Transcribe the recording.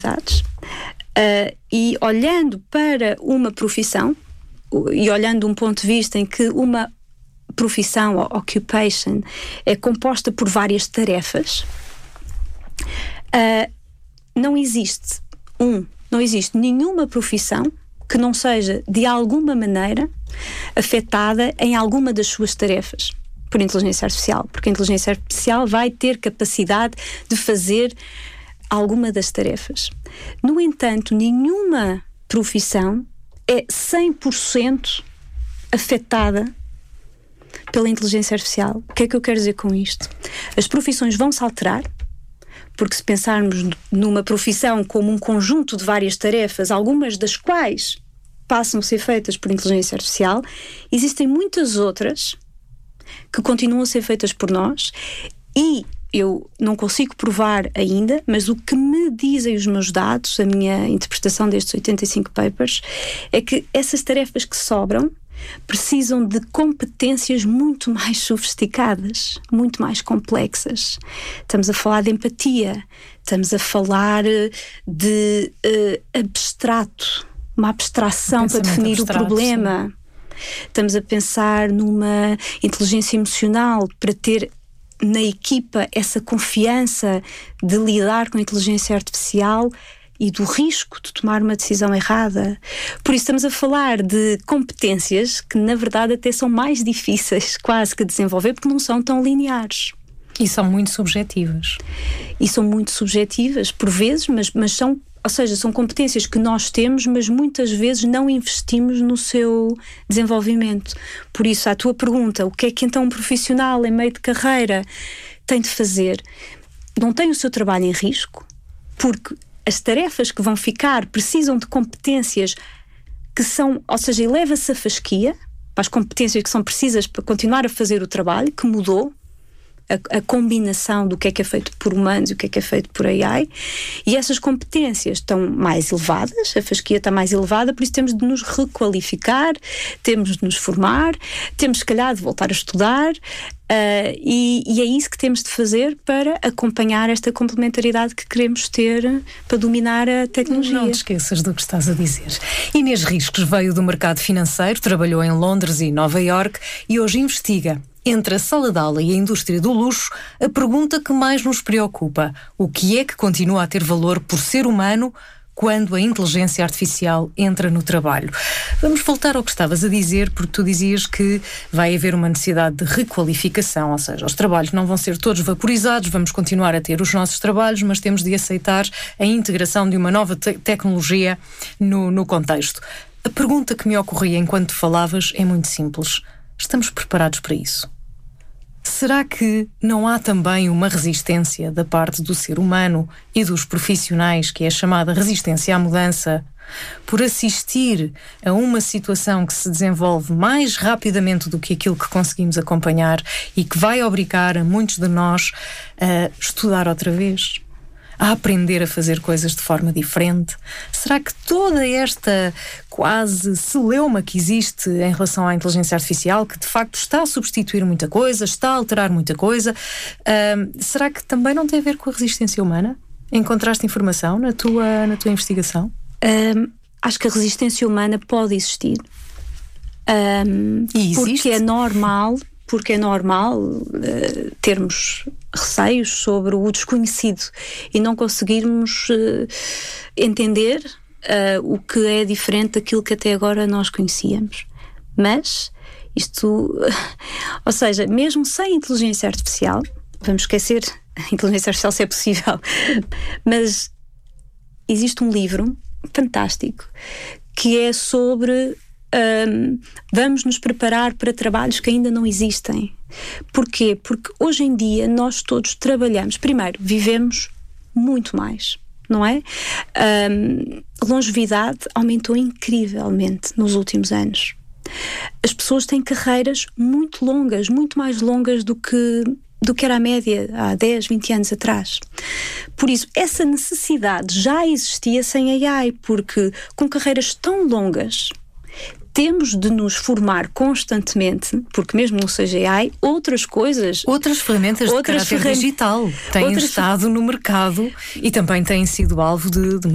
responsabilidades, e olhando para uma profissão, e olhando de um ponto de vista em que uma profissão, ou occupation, é composta por várias tarefas, não existe nenhuma profissão que não seja de alguma maneira afetada em alguma das suas tarefas por inteligência artificial, porque a inteligência artificial vai ter capacidade de fazer alguma das tarefas. No entanto, nenhuma profissão é 100% afetada pela inteligência artificial. O que é que eu quero dizer com isto? As profissões vão se alterar, porque se pensarmos numa profissão como um conjunto de várias tarefas, algumas das quais passam a ser feitas por inteligência artificial, existem muitas outras que continuam a ser feitas por nós, e eu não consigo provar ainda, mas o que me dizem os meus dados, a minha interpretação destes 85 papers, é que essas tarefas que sobram precisam de competências muito mais sofisticadas, muito mais complexas. Estamos a falar de empatia, estamos a falar de abstrato, uma abstração para definir abstrato, o problema. Sim. Estamos a pensar numa inteligência emocional para ter na equipa essa confiança de lidar com a inteligência artificial e do risco de tomar uma decisão errada. Por isso estamos a falar de competências que na verdade até são mais difíceis quase que desenvolver, porque não são tão lineares. E são muito subjetivas. E são muito subjetivas por vezes, mas são, ou seja, são competências que nós temos, mas muitas vezes não investimos no seu desenvolvimento. Por isso, à tua pergunta, o que é que então um profissional em meio de carreira tem de fazer? Não tem o seu trabalho em risco, porque as tarefas que vão ficar precisam de competências que são, ou seja, eleva-se a fasquia para as competências que são precisas para continuar a fazer o trabalho, que mudou a combinação do que é feito por humanos e o que é feito por AI, e essas competências estão mais elevadas, a fasquia está mais elevada, por isso temos de nos requalificar, temos de nos formar, temos se calhar de voltar a estudar, e é isso que temos de fazer para acompanhar esta complementaridade que queremos ter para dominar a tecnologia. Não te esqueças do que estás a dizer. Inês Riscos veio do mercado financeiro, trabalhou em Londres e Nova Iorque e hoje investiga, entre a sala de aula e a indústria do luxo, a pergunta que mais nos preocupa: o que é que continua a ter valor por ser humano quando a inteligência artificial entra no trabalho? Vamos voltar ao que estavas a dizer, porque tu dizias que vai haver uma necessidade de requalificação, ou seja, os trabalhos não vão ser todos vaporizados, vamos continuar a ter os nossos trabalhos, mas temos de aceitar a integração de uma nova tecnologia no contexto. A pergunta que me ocorria enquanto falavas é muito simples: estamos preparados para isso? Será que não há também uma resistência da parte do ser humano e dos profissionais, que é a chamada resistência à mudança, por assistir a uma situação que se desenvolve mais rapidamente do que aquilo que conseguimos acompanhar e que vai obrigar a muitos de nós a estudar outra vez, a aprender a fazer coisas de forma diferente? Será que toda esta quase celeuma que existe em relação à inteligência artificial, que de facto está a substituir muita coisa, está a alterar muita coisa, será que também não tem a ver com a resistência humana? Encontraste informação na tua investigação? Acho que a resistência humana pode existir. E existe? Porque é normal termos receios sobre o desconhecido e não conseguirmos entender o que é diferente daquilo que até agora nós conhecíamos. Mas isto, ou seja, mesmo sem inteligência artificial, vamos esquecer a inteligência artificial se é possível, mas existe um livro fantástico que é sobre vamos nos preparar para trabalhos que ainda não existem. Porquê? Porque hoje em dia nós todos trabalhamos, primeiro, vivemos muito mais, não é? Longevidade aumentou incrivelmente nos últimos anos. As pessoas têm carreiras muito longas, muito mais longas do que era a média há 10, 20 anos atrás. Por isso, essa necessidade já existia sem AI, porque com carreiras tão longas temos de nos formar constantemente, porque mesmo não seja AI, outras ferramentas de caráter digital têm estado no mercado e também têm sido alvo de